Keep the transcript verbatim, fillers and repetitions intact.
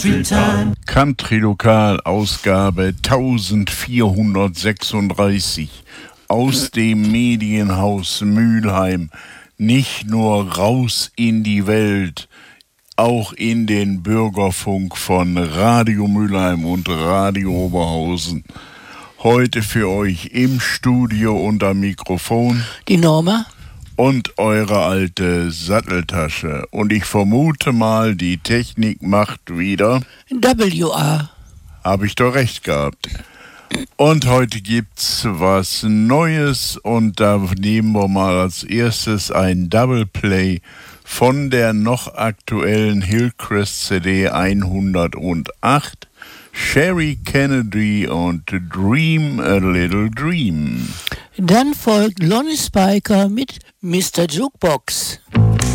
Country Lokal, Ausgabe eintausendvierhundertsechsunddreißig aus dem Medienhaus Mülheim. Nicht nur raus in die Welt, auch in den Bürgerfunk von Radio Mülheim und Radio Oberhausen. Heute für euch im Studio unter Mikrofon die Norma und eure alte Satteltasche. Und ich vermute mal, die Technik macht wieder W A. Habe ich doch recht gehabt. Und heute gibt's was Neues und da nehmen wir mal als erstes ein Double Play von der noch aktuellen Hillcrest C D hundertacht. Sherry Kennedy und Dream a Little Dream. Dann folgt Lonnie Spiker mit Mister Jukebox.